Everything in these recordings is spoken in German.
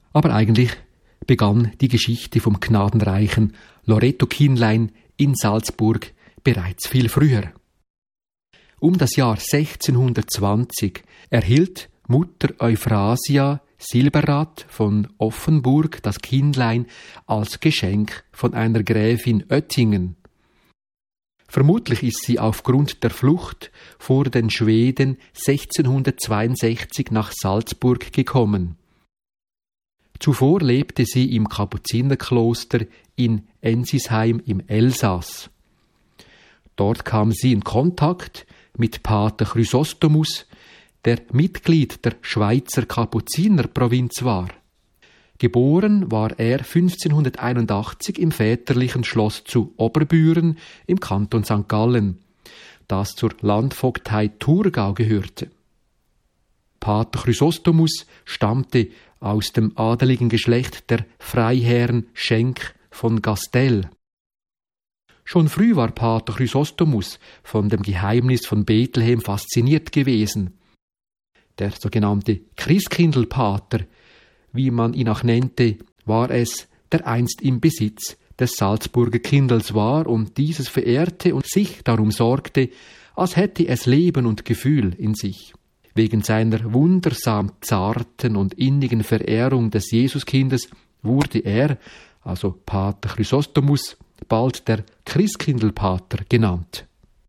Aber eigentlich begann die Geschichte vom gnadenreichen Loreto-Kindlein in Salzburg bereits viel früher. Um das Jahr 1620 erhielt Mutter Euphrasia Silberrad von Offenburg das Kindlein als Geschenk von einer Gräfin Oettingen. Vermutlich ist sie aufgrund der Flucht vor den Schweden 1662 nach Salzburg gekommen. Zuvor lebte sie im Kapuzinerkloster in Ensisheim im Elsass. Dort kam sie in Kontakt mit Pater Chrysostomus, der Mitglied der Schweizer Kapuzinerprovinz war. Geboren war er 1581 im väterlichen Schloss zu Oberbüren im Kanton St. Gallen, das zur Landvogtei Thurgau gehörte. Pater Chrysostomus stammte aus dem adeligen Geschlecht der Freiherren Schenk von Gastel. Schon früh war Pater Chrysostomus von dem Geheimnis von Bethlehem fasziniert gewesen. Der sogenannte Christkindlpater, wie man ihn auch nannte, war es, der einst im Besitz des Salzburger Kindels war und dieses verehrte und sich darum sorgte, als hätte es Leben und Gefühl in sich. Wegen seiner wundersam zarten und innigen Verehrung des Jesuskindes wurde er, also Pater Chrysostomus, bald der Christkindlpater genannt.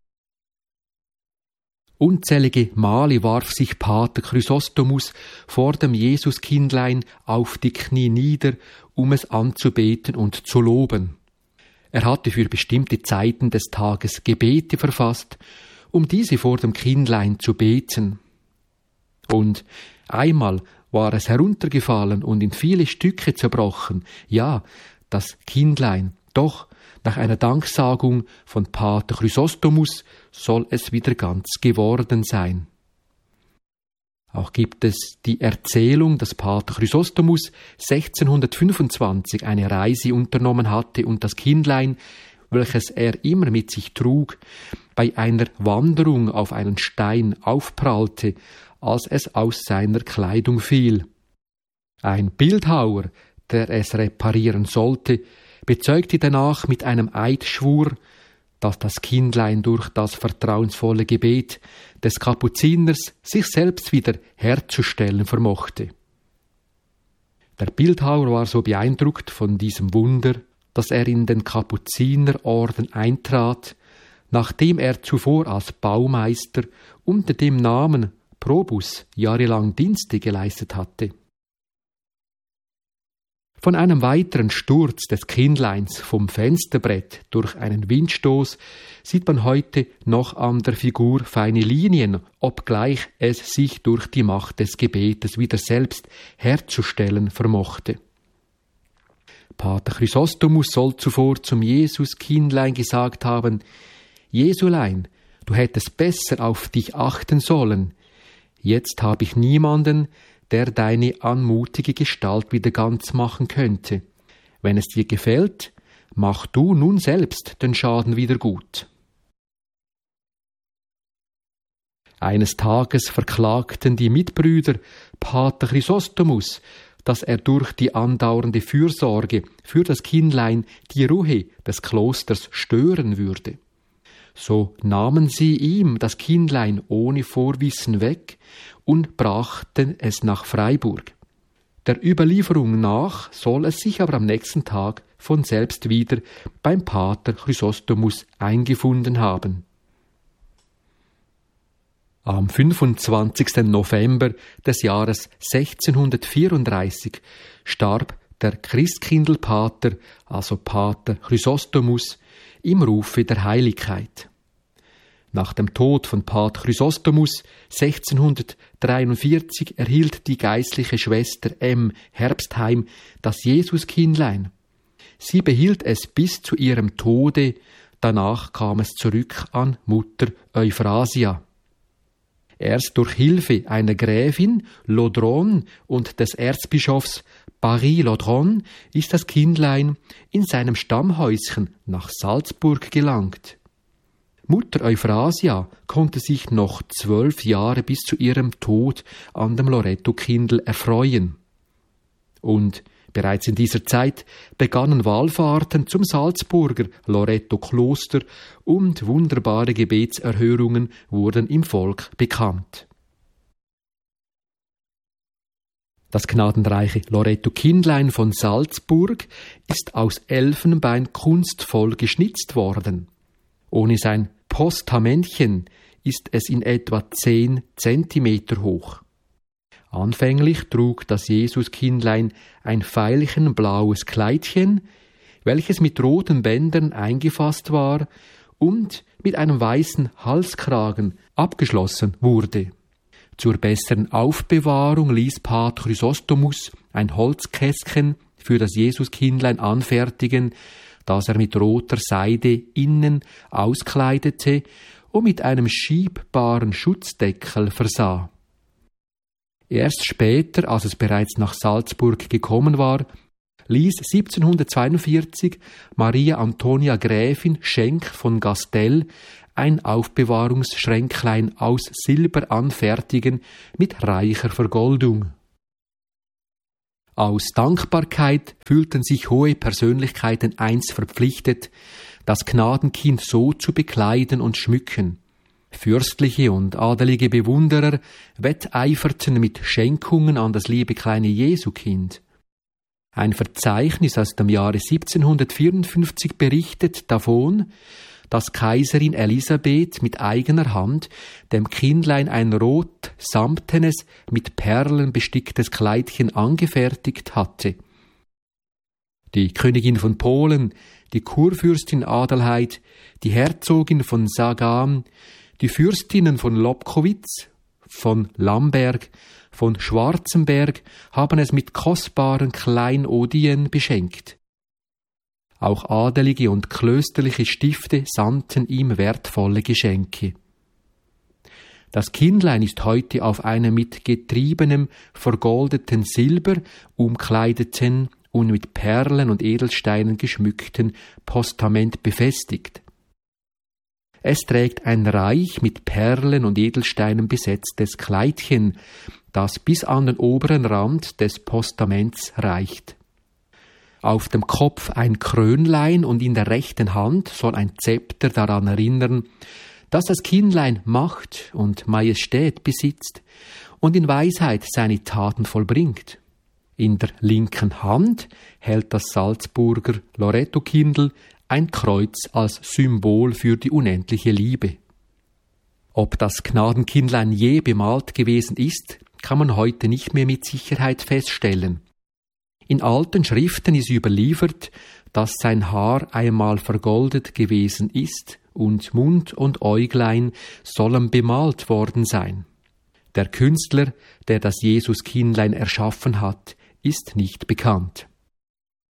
Unzählige Male warf sich Pater Chrysostomus vor dem Jesuskindlein auf die Knie nieder, um es anzubeten und zu loben. Er hatte für bestimmte Zeiten des Tages Gebete verfasst, um diese vor dem Kindlein zu beten. Und einmal war es heruntergefallen und in viele Stücke zerbrochen. Ja, das Kindlein, doch nach einer Danksagung von Pater Chrysostomus soll es wieder ganz geworden sein. Auch gibt es die Erzählung, dass Pater Chrysostomus 1625 eine Reise unternommen hatte und das Kindlein, welches er immer mit sich trug, bei einer Wanderung auf einen Stein aufprallte, als es aus seiner Kleidung fiel. Ein Bildhauer, der es reparieren sollte, bezeugte danach mit einem Eidschwur, dass das Kindlein durch das vertrauensvolle Gebet des Kapuziners sich selbst wieder herzustellen vermochte. Der Bildhauer war so beeindruckt von diesem Wunder, dass er in den Kapuzinerorden eintrat, nachdem er zuvor als Baumeister unter dem Namen Probus jahrelang Dienste geleistet hatte. Von einem weiteren Sturz des Kindleins vom Fensterbrett durch einen Windstoß sieht man heute noch an der Figur feine Linien, obgleich es sich durch die Macht des Gebetes wieder selbst herzustellen vermochte. Pater Chrysostomus soll zuvor zum Jesuskindlein gesagt haben: Jesulein, du hättest besser auf dich achten sollen. Jetzt habe ich niemanden, der deine anmutige Gestalt wieder ganz machen könnte. Wenn es dir gefällt, mach du nun selbst den Schaden wieder gut. Eines Tages verklagten die Mitbrüder Pater Chrysostomus, dass er durch die andauernde Fürsorge für das Kindlein die Ruhe des Klosters stören würde. So nahmen sie ihm das Kindlein ohne Vorwissen weg und brachten es nach Freiburg. Der Überlieferung nach soll es sich aber am nächsten Tag von selbst wieder beim Pater Chrysostomus eingefunden haben. Am 25. November des Jahres 1634 starb der Christkindlpater, also Pater Chrysostomus, im Rufe der Heiligkeit. Nach dem Tod von Pater Chrysostomus 1643 erhielt die geistliche Schwester M. Herbstheim das Jesuskindlein. Sie behielt es bis zu ihrem Tode, danach kam es zurück an Mutter Euphrasia. Erst durch Hilfe einer Gräfin, Laudron, und des Erzbischofs Paris-Laudron ist das Kindlein in seinem Stammhäuschen nach Salzburg gelangt. Mutter Euphrasia konnte sich noch 12 Jahre bis zu ihrem Tod an dem Loreto-Kindl erfreuen. Und bereits in dieser Zeit begannen Wallfahrten zum Salzburger Loreto-Kloster und wunderbare Gebetserhörungen wurden im Volk bekannt. Das gnadenreiche Loreto-Kindlein von Salzburg ist aus Elfenbein kunstvoll geschnitzt worden. Ohne sein Postamentchen ist es in etwa 10 Zentimeter hoch. Anfänglich trug das Jesuskindlein ein veilchenblaues Kleidchen, welches mit roten Bändern eingefasst war und mit einem weißen Halskragen abgeschlossen wurde. Zur besseren Aufbewahrung ließ Pater Chrysostomus ein Holzkästchen für das Jesuskindlein anfertigen, das er mit roter Seide innen auskleidete und mit einem schiebbaren Schutzdeckel versah. Erst später, als es bereits nach Salzburg gekommen war, ließ 1742 Maria Antonia Gräfin Schenk von Gastel ein Aufbewahrungsschränklein aus Silber anfertigen mit reicher Vergoldung. Aus Dankbarkeit fühlten sich hohe Persönlichkeiten einst verpflichtet, das Gnadenkind so zu bekleiden und schmücken. Fürstliche und adelige Bewunderer wetteiferten mit Schenkungen an das liebe kleine Jesukind. Ein Verzeichnis aus dem Jahre 1754 berichtet davon, dass Kaiserin Elisabeth mit eigener Hand dem Kindlein ein rot-samtenes, mit Perlen besticktes Kleidchen angefertigt hatte. Die Königin von Polen, die Kurfürstin Adelheid, die Herzogin von Sagan, die Fürstinnen von Lobkowitz, von Lamberg, von Schwarzenberg haben es mit kostbaren Kleinodien beschenkt. Auch adelige und klösterliche Stifte sandten ihm wertvolle Geschenke. Das Kindlein ist heute auf einem mit getriebenem, vergoldeten Silber umkleideten und mit Perlen und Edelsteinen geschmückten Postament befestigt. Es trägt ein reich mit Perlen und Edelsteinen besetztes Kleidchen, das bis an den oberen Rand des Postaments reicht. Auf dem Kopf ein Krönlein und in der rechten Hand soll ein Zepter daran erinnern, dass das Kindlein Macht und Majestät besitzt und in Weisheit seine Taten vollbringt. In der linken Hand hält das Salzburger Loreto-Kindl ein Kreuz als Symbol für die unendliche Liebe. Ob das Gnadenkindlein je bemalt gewesen ist, kann man heute nicht mehr mit Sicherheit feststellen. In alten Schriften ist überliefert, dass sein Haar einmal vergoldet gewesen ist und Mund und Äuglein sollen bemalt worden sein. Der Künstler, der das Jesuskindlein erschaffen hat, ist nicht bekannt.